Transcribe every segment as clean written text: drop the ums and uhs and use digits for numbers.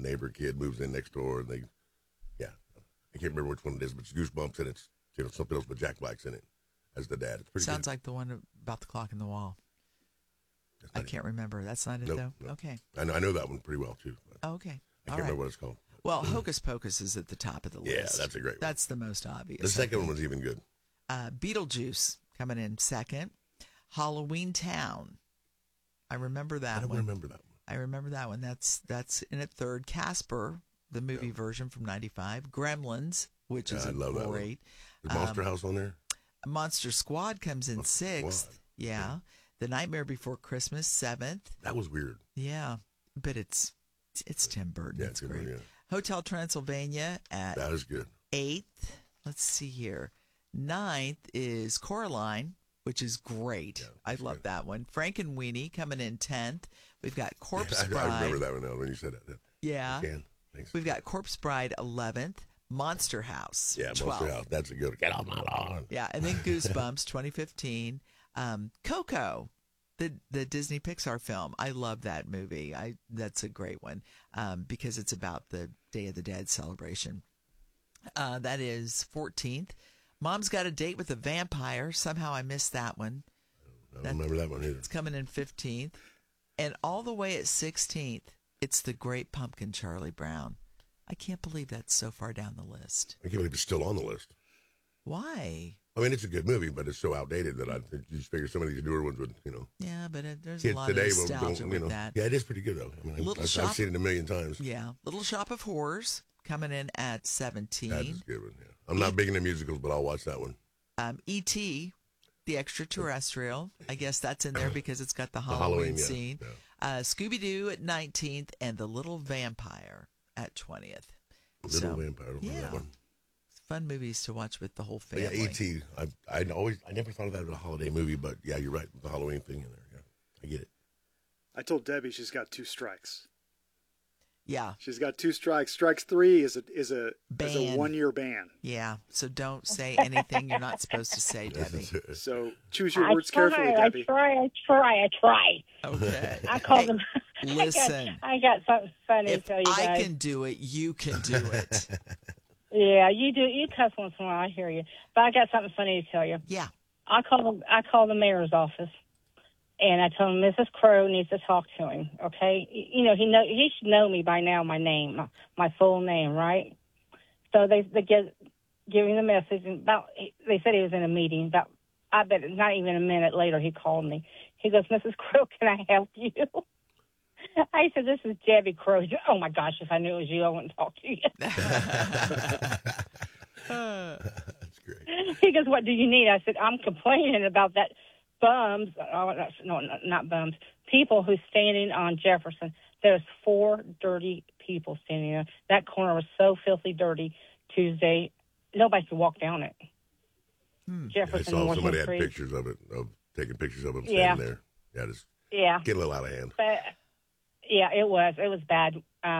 neighbor kid moves in next door, and I can't remember which one it is, but it's Goosebumps, and it's something else, but Jack Black's in it as the dad. It's pretty Sounds good. like the one about the clock in the wall. I can't remember. That's not it, though? Nope. Okay. I know that one pretty well, too. Oh, okay. I can't remember what it's called. Well, Hocus Pocus is at the top of the list. Yeah, that's a great one. That's the most obvious. The second one was even good. Beetlejuice coming in second. Halloween Town. I remember that one. I don't remember that one. I remember that one. That's in at third. Casper, the movie version from '95. Gremlins, which is I love that one. great. Is Monster House on there? Monster Squad comes in sixth. Yeah. The Nightmare Before Christmas, seventh. That was weird. Yeah, but it's Tim Burton. Yeah, it's Tim great. Burton, Hotel Transylvania at that is good. eighth. Let's see here. Ninth is Coraline, which is great. Yeah, I love that one. Frank and Weenie coming in 10th. We've got Corpse I Bride. remember that one now when you said that. Yeah. Thanks. We've got Corpse Bride 11th. Monster House. Yeah, 12th. Monster House. That's a good. Get off my lawn. Yeah, and then Goosebumps 2015. Coco, the Disney Pixar film. I love that movie. That's a great one because it's about the Day of the Dead celebration. That is 14th. Mom's Got a Date with a Vampire. Somehow I missed that one. I don't remember that one either. It's coming in 15th. And all the way at 16th, it's The Great Pumpkin, Charlie Brown. I can't believe that's so far down the list. I can't believe it's still on the list. Why? I mean, it's a good movie, but it's so outdated that I just figure some of these newer ones would, Yeah, but there's a kids lot of today nostalgia will, with that. Yeah, it is pretty good, though. I mean, I've seen it a million times. Yeah. Little Shop of Horrors coming in at 17. That is a good one, yeah. I'm not big into musicals, but I'll watch that one. E.T., The Extraterrestrial. I guess that's in there because it's got the Halloween scene. Yeah. Scooby-Doo at 19th and The Little Vampire at 20th. Little Vampire. I remember that one. Fun movies to watch with the whole But family. yeah, E.T. I never thought of that as a holiday movie, but yeah, you're right. The Halloween thing in there. Yeah, I get it. I told Debbie she's got 2 strikes. Yeah. She's got 2 strikes. Strikes 3 is a Ban. 1-year ban. Yeah. So don't say anything you're not supposed to say, Debbie. So choose your words carefully, Debbie. I try. Okay. I call them. Listen. I got something funny If to tell you guys. I can do it, you can do it. Yeah, you do. You cuss once in a while. I hear you. But I got something funny to tell you. Yeah. I called the mayor's office, and I told him Mrs. Crow needs to talk to him. Okay, he should know me by now. My name, my full name, right? So they give him the message, and they said he was in a meeting. About I bet not even a minute later he called me. He goes, Mrs. Crow, can I help you? I said, this is Debbie Crow. Oh, my gosh, if I knew it was you, I wouldn't talk to you. That's great. He goes, what do you need? I said, I'm complaining about that bums. Oh, no, not bums. People who's standing on Jefferson. There's 4 dirty people standing there. That corner was so filthy dirty Tuesday. Nobody could walk down it. Jefferson. I saw somebody had Street. pictures of it, taking pictures of them standing there. Yeah, just get a little out of hand. But, yeah, it was. It was bad.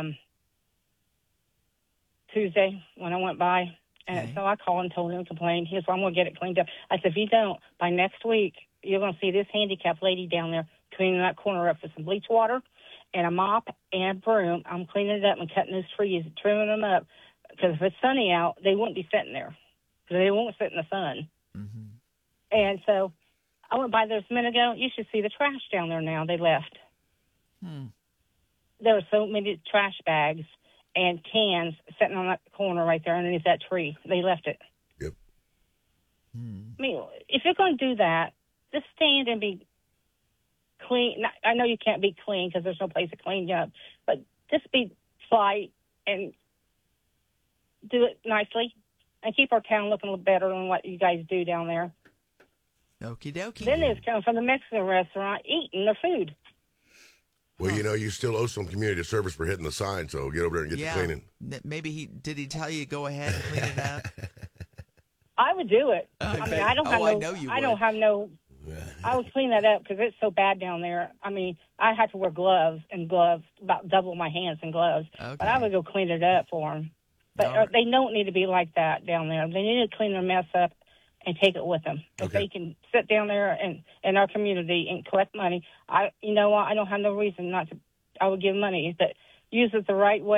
Tuesday when I went by. And so I called and told him to complain. He goes, well, I'm going to get it cleaned up. I said, if you don't, by next week, you're going to see this handicapped lady down there cleaning that corner up with some bleach water and a mop and a broom. I'm cleaning it up and cutting those trees, trimming them up. Because if it's sunny out, they wouldn't be sitting there. Because they won't sit in the sun. Mm-hmm. And so I went by there a minute ago. You should see the trash down there now. They left. There were so many trash bags and cans sitting on that corner right there underneath that tree. They left it. Yep. I mean, if you're going to do that, just stand and be clean. I know you can't be clean because there's no place to clean you up, but just be polite and do it nicely and keep our town looking a little better than what you guys do down there. Okie dokie. Then they was coming from the Mexican restaurant eating their food. Well, you still owe some community service for hitting the sign, so get over there and get the cleaning. Maybe did he tell you go ahead and clean it up? I would do it. I mean, I don't have I know you would. don't have no. I would clean that up because it's so bad down there. I mean, I had to wear gloves about double my hands in gloves. Okay. But I would go clean it up for them. But they don't need to be like that down there. They need to clean their mess up and take it with them. If they can sit down there and in our community and collect money, I don't have no reason not to. I would give money, but use it the right way.